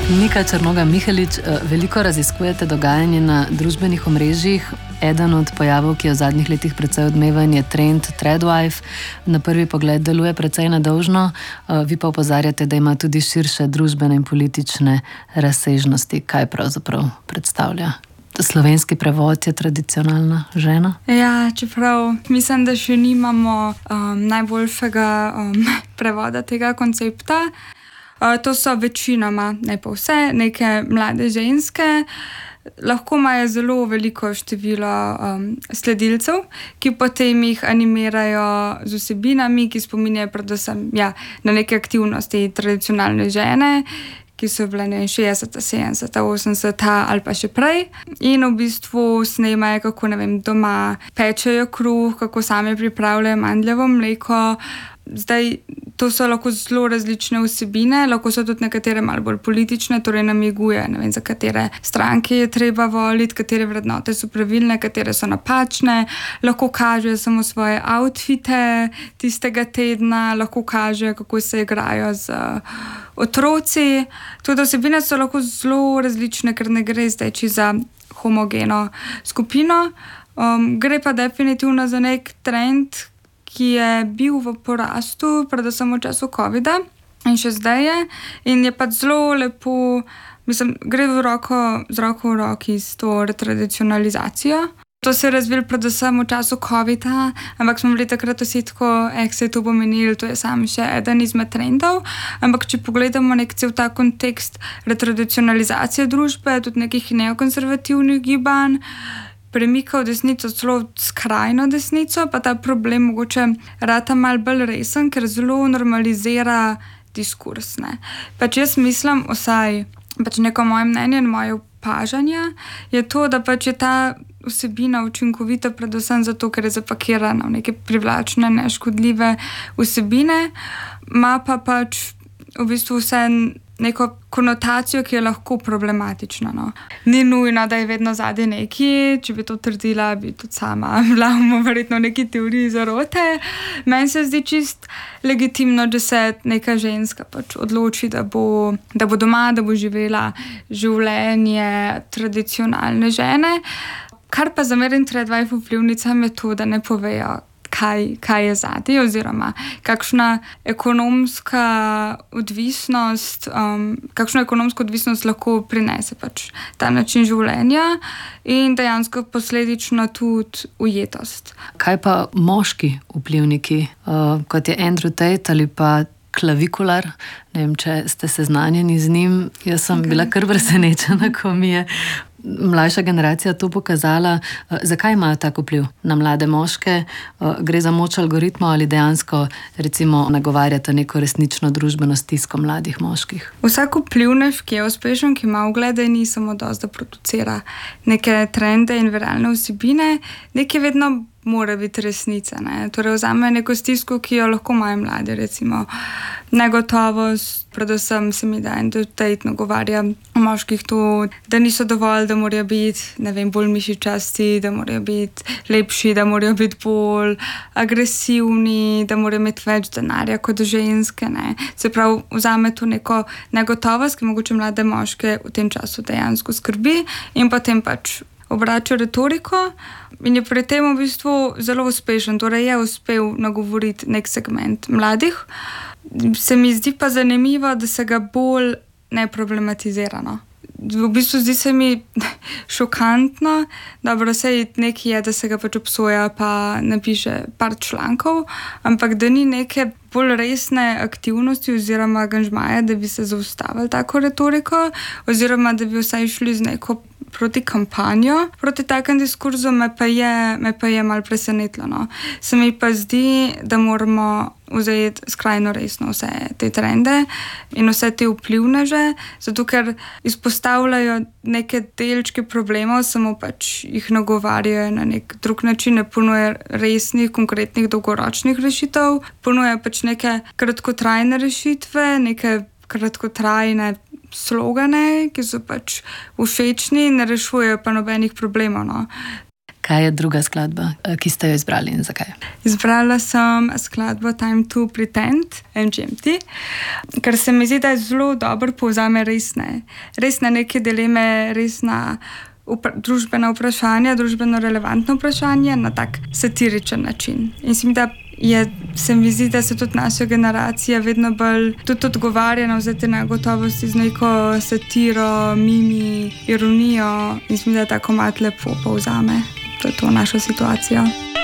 Nika Črnoga-Mihelič, veliko raziskujete dogajanje na družbenih omrežjih. Eden od pojavov, ki je v zadnjih letih precej odmeven, je trend Threadwife. Na prvi pogled deluje precej nedolžno, vi pa opozarjate, da ima tudi širše družbene in politične razsežnosti. Kaj pravzaprav predstavlja? Slovenski prevod je tradicionalna žena? Ja, čeprav mislim, da še nimamo najboljšega prevoda tega koncepta. To so večinoma, ne pa vse, neke mlade ženske. Lahko imajo zelo veliko število sledilcev, ki potem jih animirajo z vsebinami, ki spominjajo predvsem na neke aktivnosti tradicionalne žene, ki so bile 60, 70, 80 ali pa še prej. In v bistvu snemajo, kako doma pečejo kruh, kako same pripravljajo mandljevo mleko. Zdaj, to so lahko zelo različne vsebine, lahko so tudi nekatere malo bolj politične, torej namiguje, za katere stranke je treba voliti, katere vrednote so pravilne, katere so napačne, lahko kažejo samo svoje outfite tistega tedna, lahko kažejo, kako se igrajo z otroci. Tudi vsebine so lahko zelo različne, ker ne gre zdaj za homogeno skupino. Gre pa definitivno za nek trend, ki je bil v porastu, predvsem v času covida in še zdaj je. In je pač zelo lepo, gre z roko v roki s to retradicionalizacijo. To se je razvilo predvsem v času covida, ampak smo bili takrat vsi tako, se je to pomenilo, to je sam še eden izmed trendov. Ampak če pogledamo cel ta kontekst retradicionalizacije družbe, tudi nekih neokonservativnih gibanj, premika v desnico, celo skrajno desnico, pa ta problem mogoče rata malo bolj resen, ker zelo normalizira diskurs. Pač jaz mislim, vsaj neko moje mnenje in moje opažanje je to, da pač je ta vsebina učinkovita predvsem zato, ker je zapakirana v neke privlačne, neškodljive vsebine, ima pa pač v bistvu vse neko konotacijo, ki je lahko problematična. Ni nujno, da je vedno zadaj neki, če bi to trdila, bi tudi sama bila verjetno neki teoriji zarote. Meni se zdi čist legitimno, da se neka ženska pač odloči, da bo doma, da bo živela življenje tradicionalne žene. Kar pa zamerim Threadwife vplivnicam je to, da ne povejo, kaj je zadaj, oziroma kakšno ekonomsko odvisnost lahko prinese pač ta način življenja in dejansko posledično tudi ujetost. Kaj pa moški vplivniki, kot je Andrew Tate ali pa Claviculaar? Ne vem, če ste seznanjeni z njim. Jaz sem bila kar presenečena, ko mi je mlajša generacija to pokazala. Zakaj imajo tak vpliv na mlade moške? Gre za moč algoritmov ali dejansko recimo nagovarjata neko resnično družbeno stisko mladih moških? Vsak vplivnež, ki je uspešen, ki ima uglede, ni samo dosti, da producira neke trende in viralne vsebine, nekaj vedno mora biti resnica. Torej vzame neko stisko, ki jo lahko imajo mladi, recimo negotovost, predvsem se mi da Andrew Tate nagovarja o moških to, da niso dovolj, da morajo biti, bolj mišičasti, da morajo biti lepši, da morajo biti bolj agresivni, da morajo imeti več denarja kot ženske. Se pravi, vzame to neko negotovost, ki mogoče mlade moške v tem času dejansko skrbi in potem pač obrača retoriko in je pri tem v bistvu zelo uspešen. Torej je uspel nagovoriti nek segment mladih. Se mi zdi pa zanimivo, da se ga bolj ne problematizira. V bistvu zdi se mi šokantno, dobro, sej nekaj je, da se ga pač obsoja pa napiše par člankov, ampak da ni neke bolj resne aktivnosti oziroma angažmaja, da bi se zaustavili tako retoriko oziroma da bi vsaj šli z neko proti kampanjo, proti takem diskurzu, me pa je malo presenetilo. Se mi pa zdi, da moramo vzeti skrajno resno vse te trende in vse te vplivneže, zato ker izpostavljajo neke delčke problemov, samo pač jih nagovarjajo na nek drug način, ne ponujajo resnih, konkretnih, dolgoročnih rešitev, ponujajo pač neke kratkotrajne rešitve, neke kratkotrajne slogane, ki so pač všečni in ne rešujejo pa nobenih problemov. Kaj je druga skladba, ki ste jo izbrali in zakaj? Izbrala sem skladbo Time to Pretend, MGMT, ker se mi zdi, da je zelo dobro povzame resne neke dileme, resna družbena vprašanja, družbeno relevantno vprašanje na tak satiričen način. In se mi zdi, da se tudi naša generacija vedno bolj tudi odgovarja na vse te negotovosti z neko satiro, mimi, ironijo. In se mi zdi, da tako malo lepo povzame to našo situacijo.